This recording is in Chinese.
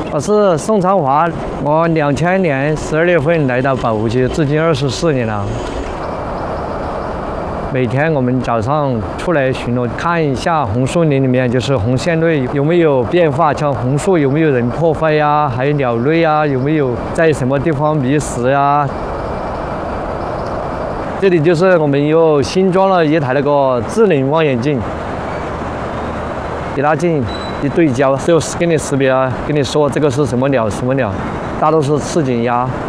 我是宋长华，我2000年12月份来到保护区，至今24年了。每天我们早上出来巡逻，看一下红树林里面就是红线类有没有变化，像红树有没有人破坏呀，还有鸟类啊，有没有在什么地方觅食呀。这里就是我们又新装了一台那个智能望远镜，给它进一对焦，就给你识别，跟你说这个是什么鸟，什么鸟，大多是赤颈鸭。